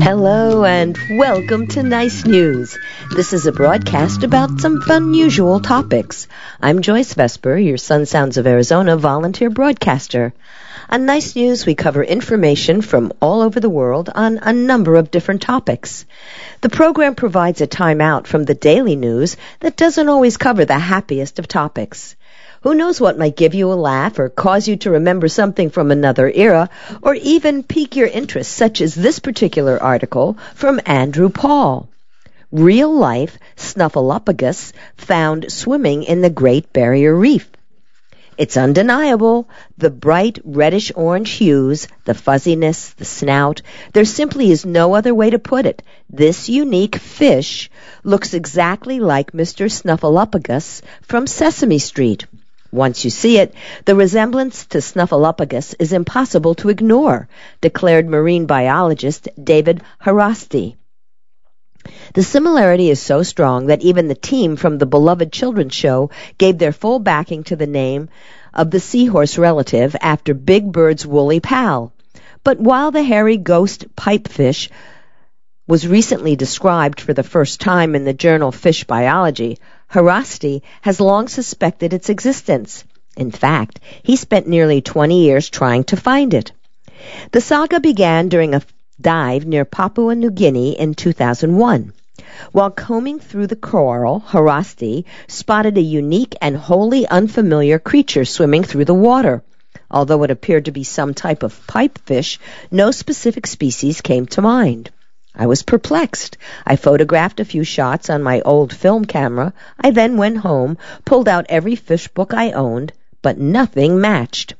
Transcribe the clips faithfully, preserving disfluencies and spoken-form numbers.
Hello and welcome to Nice News. This is a broadcast about some unusual topics. I'm Joyce Vesper, your Sun Sounds of Arizona volunteer broadcaster. On Nice News, we cover information from all over the world on a number of different topics. The program provides a timeout from the daily news that doesn't always cover the happiest of topics. Who knows what might give you a laugh or cause you to remember something from another era or even pique your interest, such as this particular article from Andrew Paul. Real-life Snuffleupagus found swimming in the Great Barrier Reef. It's undeniable, the bright reddish-orange hues, the fuzziness, the snout. There simply is no other way to put it. This unique fish looks exactly like Mister Snuffleupagus from Sesame Street. Once you see it, the resemblance to Snuffleupagus is impossible to ignore, declared marine biologist David Harasti. The similarity is so strong that even the team from the beloved children's show gave their full backing to the name of the seahorse relative after Big Bird's woolly pal. But while the hairy ghost pipefish was recently described for the first time in the journal Fish Biology, Harasti has long suspected its existence. In fact, he spent nearly twenty years trying to find it. The saga began during a dive near Papua New Guinea in two thousand one. While combing through the coral, Harasti spotted a unique and wholly unfamiliar creature swimming through the water. Although it appeared to be some type of pipefish, no specific species came to mind. I was perplexed. I photographed a few shots on my old film camera. I then went home, pulled out every fish book I owned, but nothing matched.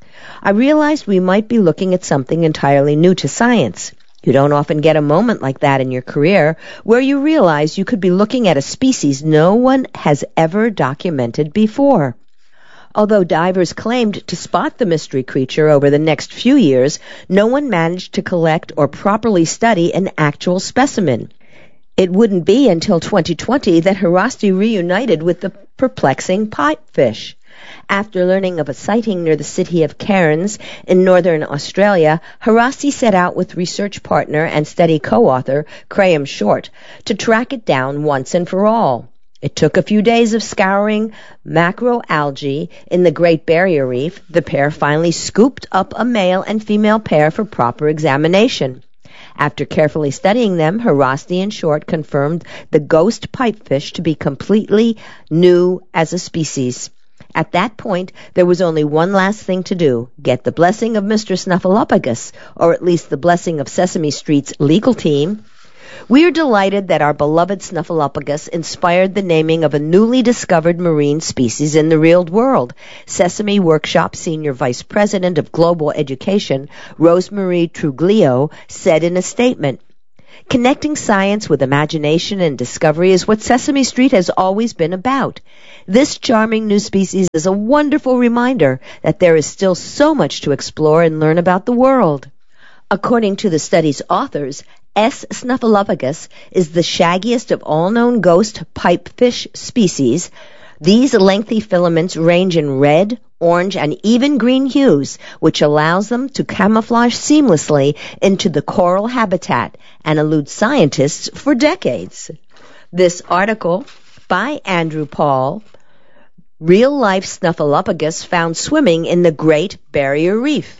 I realized we might be looking at something entirely new to science. You don't often get a moment like that in your career where you realize you could be looking at a species no one has ever documented before. Although divers claimed to spot the mystery creature over the next few years, no one managed to collect or properly study an actual specimen. It wouldn't be until twenty twenty that Harasti reunited with the perplexing pipefish. After learning of a sighting near the city of Cairns in northern Australia, Harasti set out with research partner and study co-author Graham Short to track it down once and for all. It took a few days of scouring macroalgae in the Great Barrier Reef. The pair finally scooped up a male and female pair for proper examination. After carefully studying them, Harasti and Short confirmed the ghost pipefish to be completely new as a species. At that point, there was only one last thing to do: get the blessing of Mister Snuffleupagus, or at least the blessing of Sesame Street's legal team. We are delighted that our beloved Snuffleupagus inspired the naming of a newly discovered marine species in the real world. Sesame Workshop Senior Vice President of Global Education, Rosemarie Truglio, said in a statement, "Connecting science with imagination and discovery is what Sesame Street has always been about. This charming new species is a wonderful reminder that there is still so much to explore and learn about the world." According to the study's authors, S. snuffleupagus is the shaggiest of all known ghost pipefish species. These lengthy filaments range in red, orange, and even green hues, which allows them to camouflage seamlessly into the coral habitat and elude scientists for decades. This article by Andrew Paul, Real-Life Snuffleupagus Found Swimming in the Great Barrier Reef.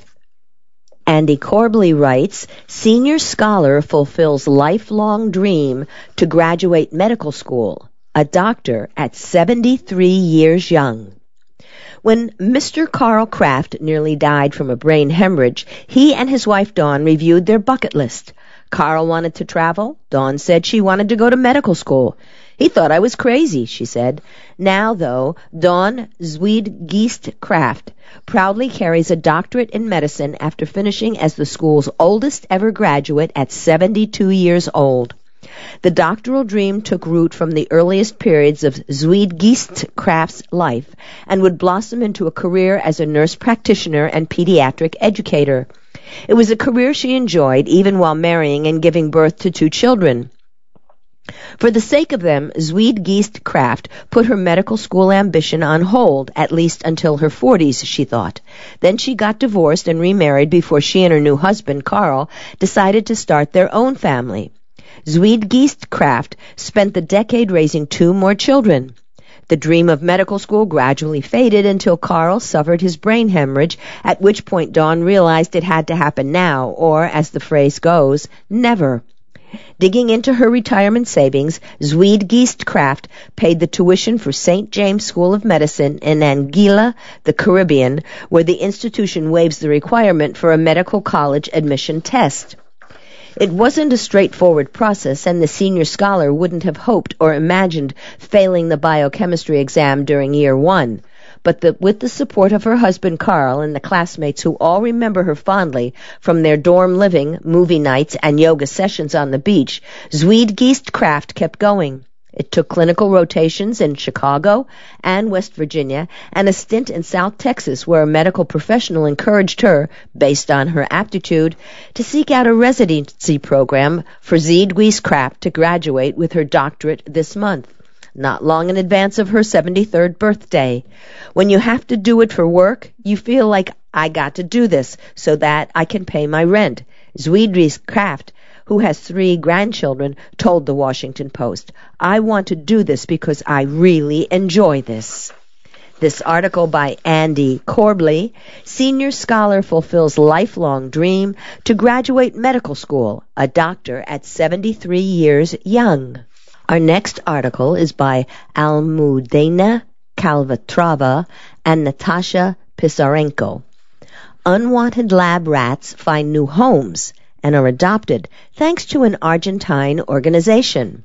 Andy Corbley writes, senior scholar fulfills lifelong dream to graduate medical school, a doctor at seventy-three years young. When Mister Carl Kraft nearly died from a brain hemorrhage, he and his wife Dawn reviewed their bucket list. Carl wanted to travel. Dawn said she wanted to go to medical school. He thought I was crazy, she said. Now, though, Dawn Zweed-Geest Kraft proudly carries a doctorate in medicine after finishing as the school's oldest ever graduate at seventy-two years old. The doctoral dream took root from the earliest periods of Zweed-Geest Kraft's life and would blossom into a career as a nurse practitioner and pediatric educator. It was a career she enjoyed even while marrying and giving birth to two children. For the sake of them, Zweed Geest Kraft put her medical school ambition on hold, at least until her forties, she thought. Then she got divorced and remarried before she and her new husband, Carl, decided to start their own family. Zweed Geest Kraft spent the decade raising two more children. The dream of medical school gradually faded until Carl suffered his brain hemorrhage, at which point Dawn realized it had to happen now, or, as the phrase goes, never. Digging into her retirement savings, Zweed Geest Kraft paid the tuition for Saint James School of Medicine in Anguilla, the Caribbean, where the institution waives the requirement for a medical college admission test. It wasn't a straightforward process, and the senior scholar wouldn't have hoped or imagined failing the biochemistry exam during year one. But the, with the support of her husband Carl and the classmates who all remember her fondly from their dorm living, movie nights, and yoga sessions on the beach, Zweed Geest Kraft kept going. It took clinical rotations in Chicago and West Virginia and a stint in South Texas where a medical professional encouraged her, based on her aptitude, to seek out a residency program for Zweed Geest Kraft to graduate with her doctorate this month, not long in advance of her seventy-third birthday. When you have to do it for work, you feel like, I got to do this so that I can pay my rent. Zweed Geest Kraft, who has three grandchildren, told the Washington Post, I want to do this because I really enjoy this. This article by Andy Corbley, senior scholar fulfills lifelong dream to graduate medical school, a doctor at seventy-three years young. Our next article is by Almudena Kalvatrava and Natasha Pisarenko. Unwanted lab rats find new homes and are adopted thanks to an Argentine organization.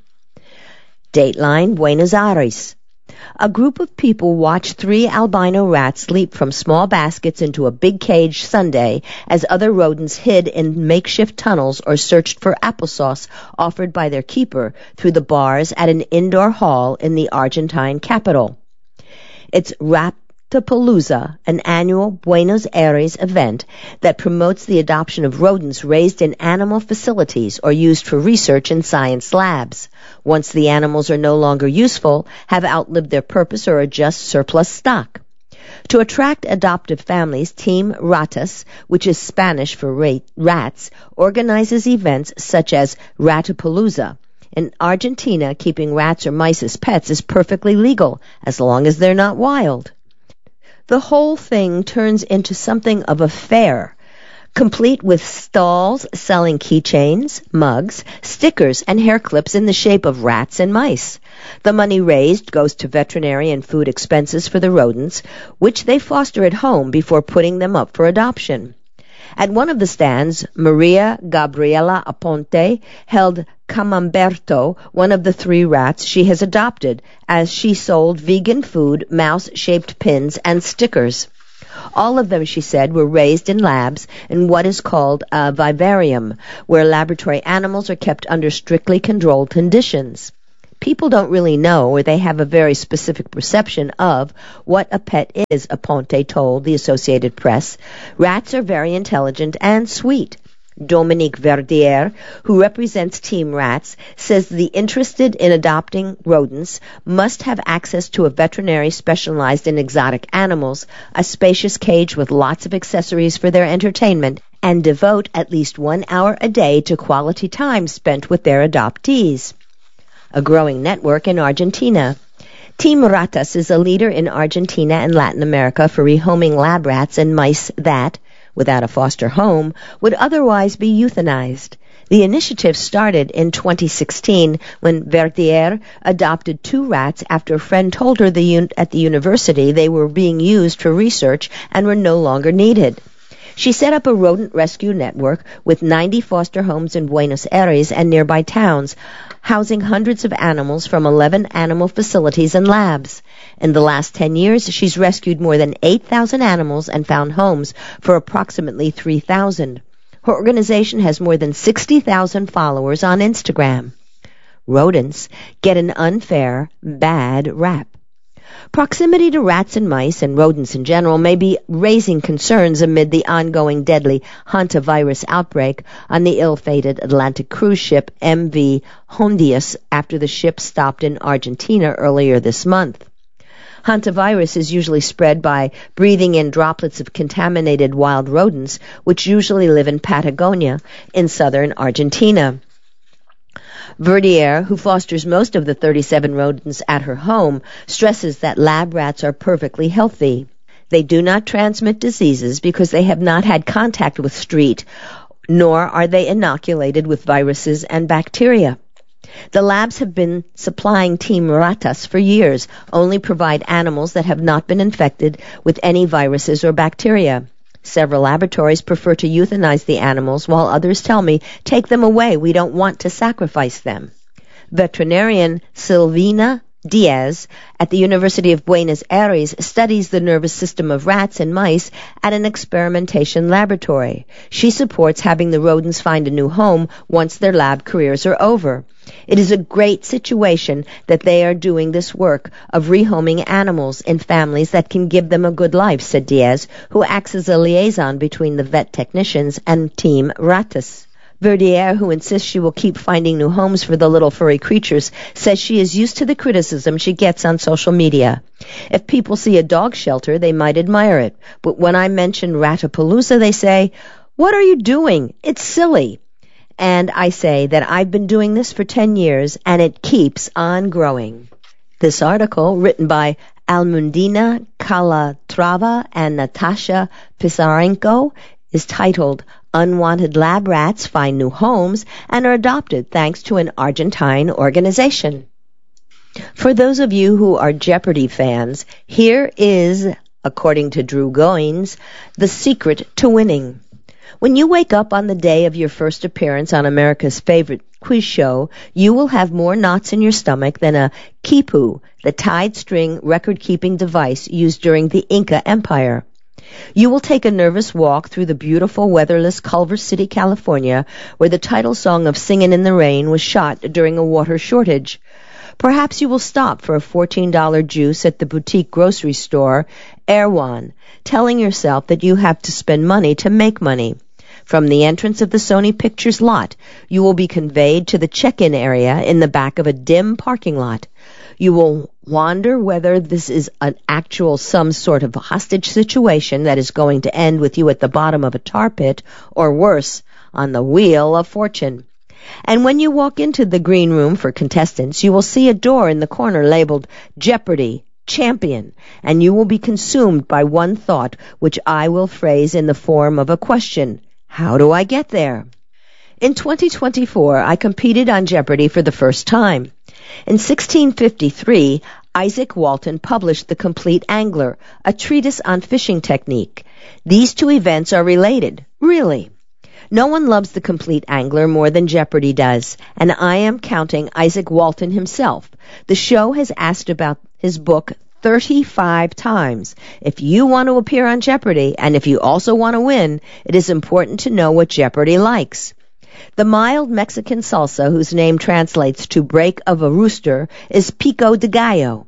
Dateline, Buenos Aires. A group of people watched three albino rats leap from small baskets into a big cage Sunday as other rodents hid in makeshift tunnels or searched for applesauce offered by their keeper through the bars at an indoor hall in the Argentine capital. It's Raptapalooza, an annual Buenos Aires event that promotes the adoption of rodents raised in animal facilities or used for research in science labs. Once the animals are no longer useful, have outlived their purpose, or are just surplus stock. To attract adoptive families, Team Ratas, which is Spanish for rats, organizes events such as Ratapalooza. In Argentina, keeping rats or mice as pets is perfectly legal, as long as they're not wild. The whole thing turns into something of a fair, complete with stalls selling keychains, mugs, stickers, and hair clips in the shape of rats and mice. The money raised goes to veterinary and food expenses for the rodents, which they foster at home before putting them up for adoption. At one of the stands, Maria Gabriela Aponte held Camamberto, one of the three rats she has adopted, as she sold vegan food, mouse-shaped pins, and stickers. All of them, she said, were raised in labs in what is called a vivarium, where laboratory animals are kept under strictly controlled conditions. People don't really know, or they have a very specific perception of, what a pet is, Aponte told the Associated Press. Rats are very intelligent and sweet. Dominique Verdier, who represents Team Rats, says the interested in adopting rodents must have access to a veterinary specialized in exotic animals, a spacious cage with lots of accessories for their entertainment, and devote at least one hour a day to quality time spent with their adoptees. A growing network in Argentina. Team Ratas is a leader in Argentina and Latin America for rehoming lab rats and mice that, without a foster home, would otherwise be euthanized. The initiative started in twenty sixteen when Verdier adopted two rats after a friend told her the un- at the university they were being used for research and were no longer needed. She set up a rodent rescue network with ninety foster homes in Buenos Aires and nearby towns, housing hundreds of animals from eleven animal facilities and labs. In the last ten years, she's rescued more than eight thousand animals and found homes for approximately three thousand. Her organization has more than sixty thousand followers on Instagram. Rodents get an unfair, bad rap. Proximity to rats and mice and rodents in general may be raising concerns amid the ongoing deadly hantavirus outbreak on the ill-fated Atlantic cruise ship M V Hondius after the ship stopped in Argentina earlier this month. Hantavirus is usually spread by breathing in droplets of contaminated wild rodents, which usually live in Patagonia in southern Argentina. Verdier, who fosters most of the thirty-seven rodents at her home, stresses that lab rats are perfectly healthy. They do not transmit diseases because they have not had contact with street, nor are they inoculated with viruses and bacteria. The labs have been supplying Team Ratas for years, only provide animals that have not been infected with any viruses or bacteria. Several laboratories prefer to euthanize the animals, while others tell me, take them away, we don't want to sacrifice them. Veterinarian Silvina Diaz at the University of Buenos Aires studies the nervous system of rats and mice at an experimentation laboratory. She supports having the rodents find a new home once their lab careers are over. It is a great situation that they are doing this work of rehoming animals in families that can give them a good life, said Diaz, who acts as a liaison between the vet technicians and Team Ratas. Verdier, who insists she will keep finding new homes for the little furry creatures, says she is used to the criticism she gets on social media. If people see a dog shelter, they might admire it. But when I mention Ratapalooza, they say, "What are you doing? It's silly." And I say that I've been doing this for ten years, and it keeps on growing. This article, written by Almudena Calatrava and Natasha Pisarenko, is titled Unwanted Lab Rats Find New Homes and Are Adopted Thanks to an Argentine Organization. For those of you who are Jeopardy fans, here is, according to Drew Goines, the secret to winning. When you wake up on the day of your first appearance on America's favorite quiz show, you will have more knots in your stomach than a quipu, the tied string record-keeping device used during the Inca Empire. You will take a nervous walk through the beautiful weatherless Culver City, California, where the title song of Singin' in the Rain was shot during a water shortage. Perhaps you will stop for a fourteen dollars juice at the boutique grocery store, Erewhon, telling yourself that you have to spend money to make money. From the entrance of the Sony Pictures lot, you will be conveyed to the check-in area in the back of a dim parking lot. You will wonder whether this is an actual some sort of hostage situation that is going to end with you at the bottom of a tar pit, or worse, on the wheel of fortune. And when you walk into the green room for contestants, you will see a door in the corner labeled Jeopardy! Champion, and you will be consumed by one thought, which I will phrase in the form of a question. How do I get there? In twenty twenty-four, I competed on Jeopardy! For the first time. In sixteen fifty-three, Isaac Walton published The Complete Angler, a treatise on fishing technique. These two events are related, really. No one loves The Complete Angler more than Jeopardy! Does, and I am counting Isaac Walton himself. The show has asked about his book thirty-five times. If you want to appear on Jeopardy! And if you also want to win, it is important to know what Jeopardy! Likes. The mild Mexican salsa, whose name translates to break of a rooster, is pico de gallo.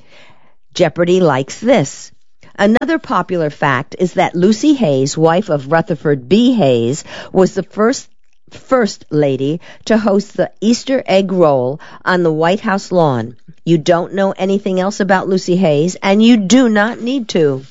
Jeopardy! Likes this. Another popular fact is that Lucy Hayes, wife of Rutherford B. Hayes, was the first First Lady to host the Easter egg roll on the White House lawn. You don't know anything else about Lucy Hayes, and you do not need to.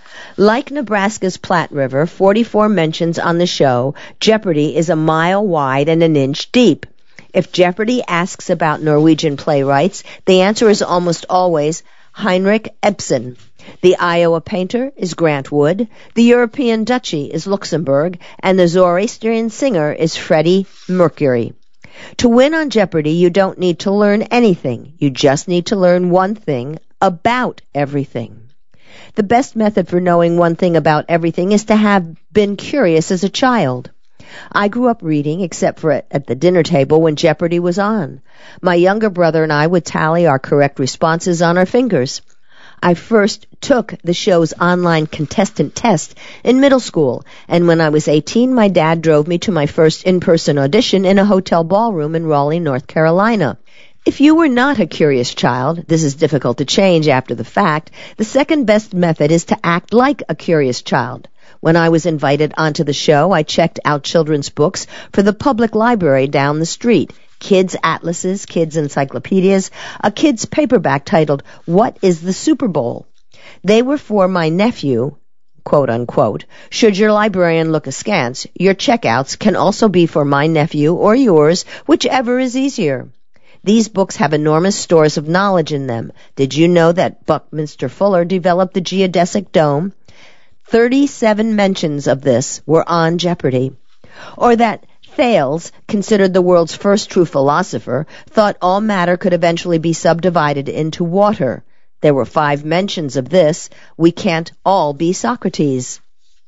Like Nebraska's Platte River, forty-four mentions on the show, Jeopardy! Is a mile wide and an inch deep. If Jeopardy! Asks about Norwegian playwrights, the answer is almost always Heinrich Ibsen. The Iowa painter is Grant Wood, the European duchy is Luxembourg, and the Zoroastrian singer is Freddie Mercury. To win on Jeopardy! You don't need to learn anything. You just need to learn one thing about everything. The best method for knowing one thing about everything is to have been curious as a child. I grew up reading, except for at the dinner table when Jeopardy! Was on. My younger brother and I would tally our correct responses on our fingers. I first took the show's online contestant test in middle school, and when I was eighteen, my dad drove me to my first in-person audition in a hotel ballroom in Raleigh, North Carolina. If you were not a curious child, this is difficult to change after the fact, the second best method is to act like a curious child. When I was invited onto the show, I checked out children's books for the public library down the street. Kids' atlases, kids' encyclopedias, a kid's paperback titled, What is the Super Bowl? They were for my nephew, quote unquote. Should your librarian look askance, your checkouts can also be for my nephew or yours, whichever is easier. These books have enormous stores of knowledge in them. Did you know that Buckminster Fuller developed the geodesic dome? Thirty-seven mentions of this were on Jeopardy. Or that Thales, considered the world's first true philosopher, thought all matter could eventually be subdivided into water. There were five mentions of this. We can't all be Socrates.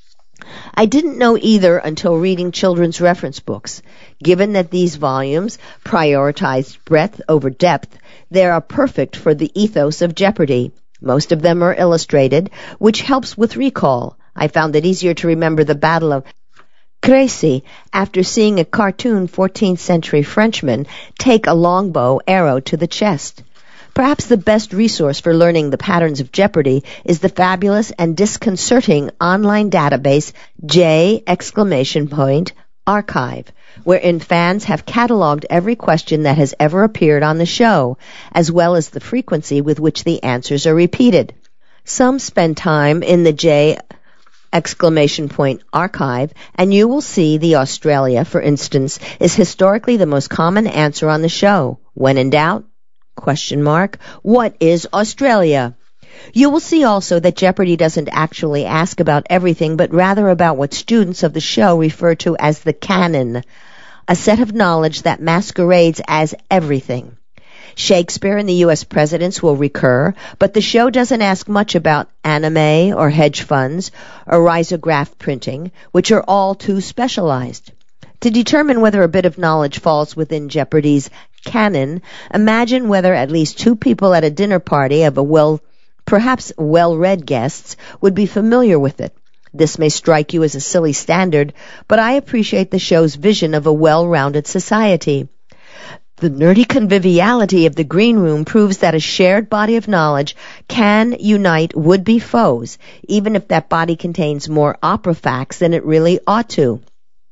I didn't know either until reading children's reference books. Given that these volumes prioritized breadth over depth, they are perfect for the ethos of Jeopardy. Most of them are illustrated, which helps with recall. I found it easier to remember the Battle of Crécy after seeing a cartoon fourteenth century Frenchman take a longbow arrow to the chest. Perhaps the best resource for learning the patterns of Jeopardy is the fabulous and disconcerting online database J exclamation point archive, wherein fans have cataloged every question that has ever appeared on the show, as well as the frequency with which the answers are repeated. Some spend time in the J exclamation point archive, and you will see the Australia, for instance, is historically the most common answer on the show. When in doubt, question mark, what is Australia? You will see also that Jeopardy doesn't actually ask about everything, but rather about what students of the show refer to as the canon, a set of knowledge that masquerades as everything. Shakespeare and the U S presidents will recur, but the show doesn't ask much about anime or hedge funds or risograph printing, which are all too specialized. To determine whether a bit of knowledge falls within Jeopardy's canon, imagine whether at least two people at a dinner party of a well, perhaps well-read guests would be familiar with it. This may strike you as a silly standard, but I appreciate the show's vision of a well-rounded society. The nerdy conviviality of the green room proves that a shared body of knowledge can unite would-be foes, even if that body contains more opera facts than it really ought to.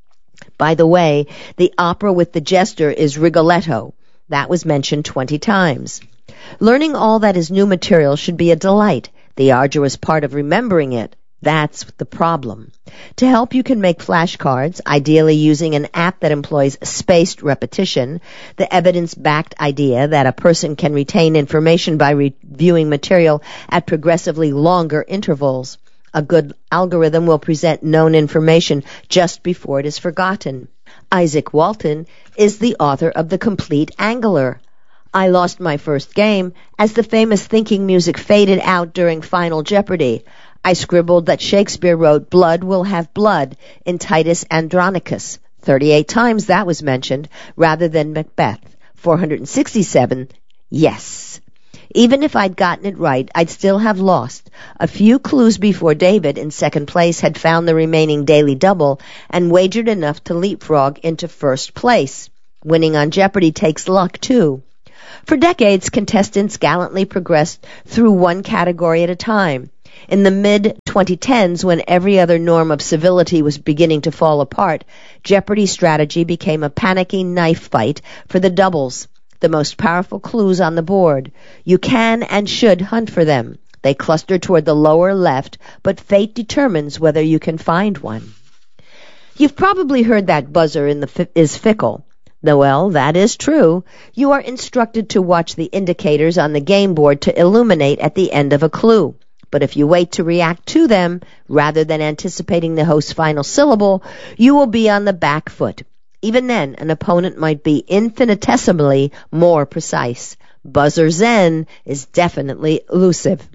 By the way, the opera with the jester is Rigoletto. That was mentioned twenty times. Learning all that is new material should be a delight. The arduous part of remembering it, that's the problem. To help, you can make flashcards, ideally using an app that employs spaced repetition, the evidence-backed idea that a person can retain information by reviewing material at progressively longer intervals. A good algorithm will present known information just before it is forgotten. Isaac Walton is the author of The Complete Angler. I lost my first game as the famous thinking music faded out during Final Jeopardy. I scribbled that Shakespeare wrote blood will have blood in Titus Andronicus. thirty-eight times that was mentioned, rather than Macbeth. four hundred sixty-seven, yes. Even if I'd gotten it right, I'd still have lost. A few clues before David, in second place, had found the remaining daily double and wagered enough to leapfrog into first place. Winning on Jeopardy takes luck, too. For decades, contestants gallantly progressed through one category at a time. In the mid twenty tens, when every other norm of civility was beginning to fall apart, Jeopardy's strategy became a panicky knife fight for the doubles, the most powerful clues on the board. You can and should hunt for them. They cluster toward the lower left, but fate determines whether you can find one. You've probably heard that buzzer in the fi- is fickle. Well, that is true. You are instructed to watch the indicators on the game board to illuminate at the end of a clue. But if you wait to react to them, rather than anticipating the host's final syllable, you will be on the back foot. Even then, an opponent might be infinitesimally more precise. Buzzer Zen is definitely elusive.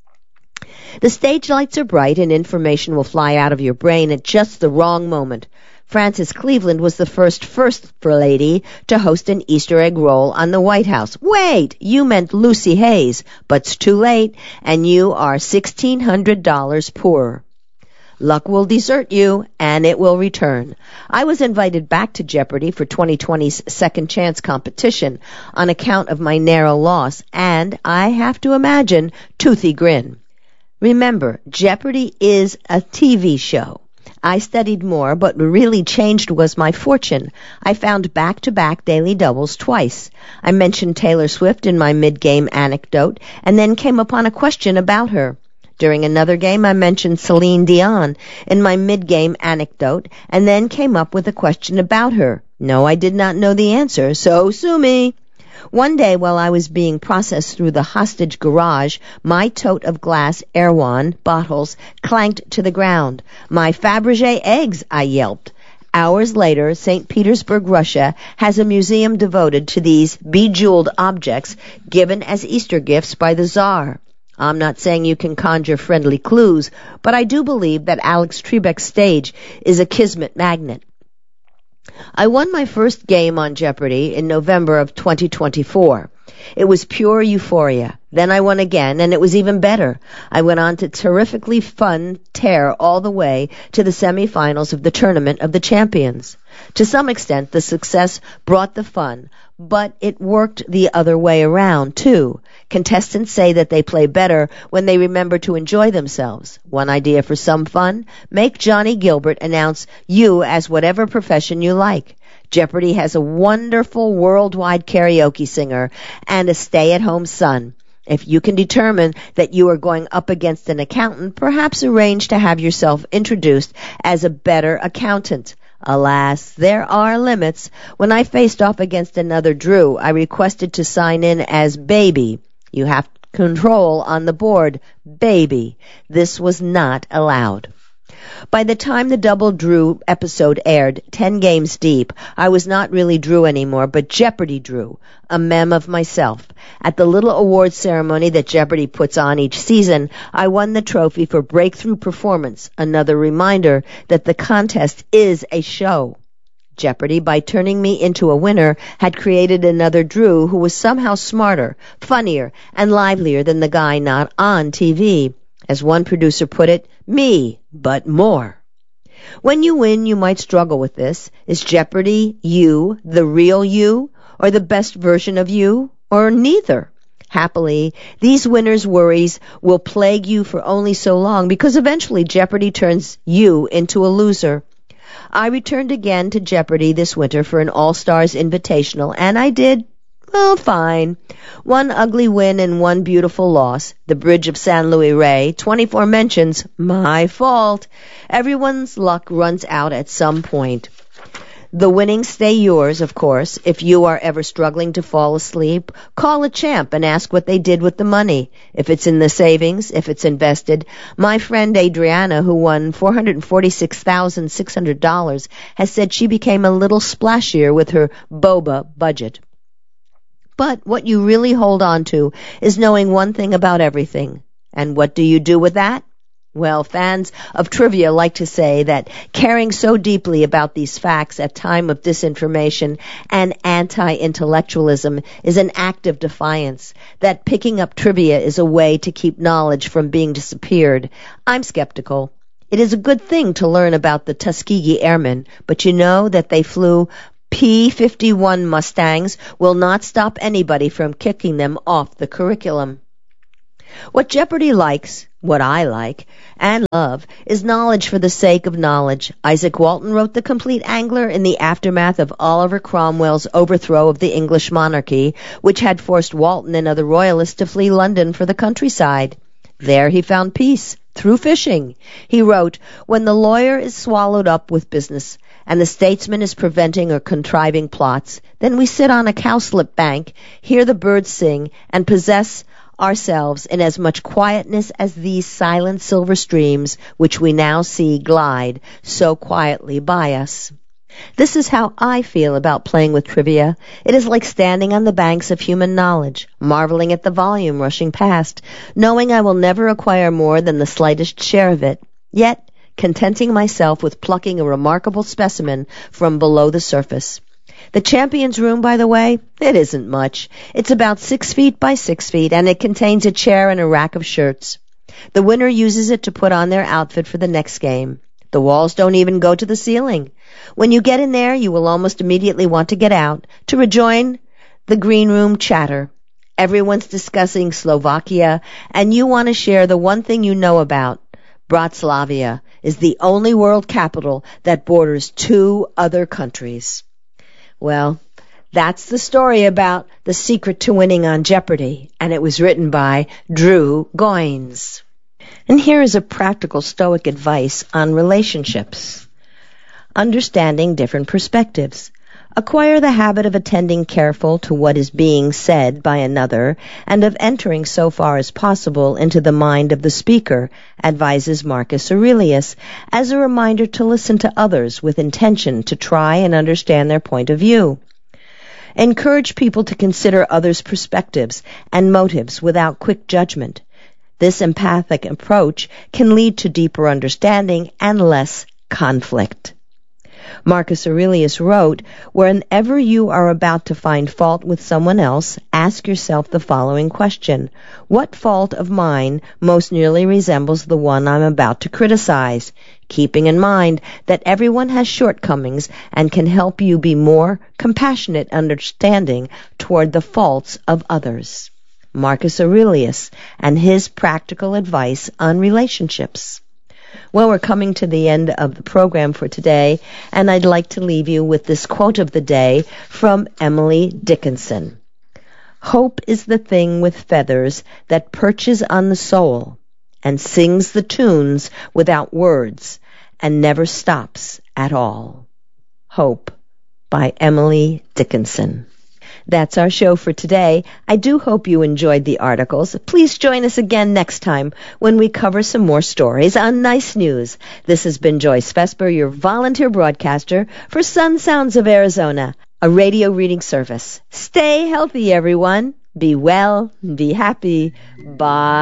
The stage lights are bright and information will fly out of your brain at just the wrong moment. Frances Cleveland was the first First Lady to host an Easter egg roll on the White House. Wait, you meant Lucy Hayes, but's too late, and you are sixteen hundred dollars poorer. Luck will desert you, and it will return. I was invited back to Jeopardy for twenty twenty's second chance competition on account of my narrow loss, and I have to imagine toothy grin. Remember, Jeopardy is a T V show. I studied more, but what really changed was my fortune. I found back-to-back daily doubles twice. I mentioned Taylor Swift in my mid-game anecdote, and then came upon a question about her. During another game, I mentioned Celine Dion in my mid-game anecdote, and then came up with a question about her. No, I did not know the answer, so sue me. One day, while I was being processed through the hostage garage, my tote of glass Erewhon bottles clanked to the ground. "My Fabergé eggs," I yelped. Hours later, Saint Petersburg, Russia, has a museum devoted to these bejeweled objects given as Easter gifts by the Tsar. I'm not saying you can conjure friendly clues, but I do believe that Alex Trebek's stage is a kismet magnet. I won my first game on Jeopardy in November of twenty twenty-four. It was pure euphoria. Then I won again, and it was even better. I went on to terrifically fun tear all the way to the semifinals of the Tournament of the Champions. To some extent, the success brought the fun, but it worked the other way around, too. Contestants say that they play better when they remember to enjoy themselves. One idea for some fun? Make Johnny Gilbert announce you as whatever profession you like. Jeopardy has a wonderful worldwide karaoke singer and a stay-at-home son. If you can determine that you are going up against an accountant, perhaps arrange to have yourself introduced as a better accountant. Alas, there are limits. When I faced off against another Drew, I requested to sign in as Baby. You have control on the board, Baby. This was not allowed. By the time the Double Drew episode aired, ten games deep, I was not really Drew anymore, but Jeopardy Drew, a meme of myself. At the little awards ceremony that Jeopardy puts on each season, I won the trophy for breakthrough performance, another reminder that the contest is a show. Jeopardy, by turning me into a winner, had created another Drew who was somehow smarter, funnier, and livelier than the guy not on T V. As one producer put it, me, but more. When you win, you might struggle with this. Is Jeopardy you, the real you, or the best version of you, or neither? Happily, these winners' worries will plague you for only so long, because eventually Jeopardy turns you into a loser. I returned again to Jeopardy this winter for an All-Stars Invitational, and I did, well, fine. One ugly win and one beautiful loss. The Bridge of San Luis Rey, twenty-four mentions, my fault. Everyone's luck runs out at some point. The winnings stay yours, of course. If you are ever struggling to fall asleep, call a champ and ask what they did with the money. If it's in the savings, if it's invested. My friend Adriana, who won four hundred forty-six thousand six hundred dollars, has said she became a little splashier with her boba budget. But what you really hold on to is knowing one thing about everything. And what do you do with that? Well, fans of trivia like to say that caring so deeply about these facts at time of disinformation and anti-intellectualism is an act of defiance, that picking up trivia is a way to keep knowledge from being disappeared. I'm skeptical. It is a good thing to learn about the Tuskegee Airmen, but you know that they flew P fifty-one Mustangs will not stop anybody from kicking them off the curriculum. What Jeopardy likes, what I like, and love, is knowledge for the sake of knowledge. Isaac Walton wrote The Complete Angler in the aftermath of Oliver Cromwell's overthrow of the English monarchy, which had forced Walton and other royalists to flee London for the countryside. There he found peace, through fishing. He wrote, "When the lawyer is swallowed up with business, and the statesman is preventing or contriving plots, then we sit on a cowslip bank, hear the birds sing, and possess ourselves in as much quietness as these silent silver streams which we now see glide so quietly by us." This is how I feel about playing with trivia. It is like standing on the banks of human knowledge, marveling at the volume rushing past, knowing I will never acquire more than the slightest share of it, yet contenting myself with plucking a remarkable specimen from below the surface. The champion's room, by the way, it isn't much. It's about six feet by six feet, and it contains a chair and a rack of shirts. The winner uses it to put on their outfit for the next game. The walls don't even go to the ceiling. When you get in there, you will almost immediately want to get out to rejoin the green room chatter. Everyone's discussing Slovakia, and you want to share the one thing you know about. Bratislava is the only world capital that borders two other countries. Well, that's the story about the secret to winning on Jeopardy, and it was written by Drew Goines. And here is a practical Stoic advice on relationships. Understanding different perspectives. Acquire the habit of attending careful to what is being said by another and of entering so far as possible into the mind of the speaker, advises Marcus Aurelius, as a reminder to listen to others with intention to try and understand their point of view. Encourage people to consider others' perspectives and motives without quick judgment. This empathic approach can lead to deeper understanding and less conflict. Marcus Aurelius wrote, "Whenever you are about to find fault with someone else, ask yourself the following question. What fault of mine most nearly resembles the one I'm about to criticize? Keeping in mind that everyone has shortcomings and can help you be more compassionate and understanding toward the faults of others." Marcus Aurelius and his practical advice on relationships. Well, we're coming to the end of the program for today, and I'd like to leave you with this quote of the day from Emily Dickinson. "Hope is the thing with feathers that perches on the soul and sings the tunes without words and never stops at all." Hope by Emily Dickinson. That's our show for today. I do hope you enjoyed the articles. Please join us again next time when we cover some more stories on Nice News. This has been Joyce Vesper, your volunteer broadcaster for Sun Sounds of Arizona, a radio reading service. Stay healthy, everyone. Be well, be happy. Bye.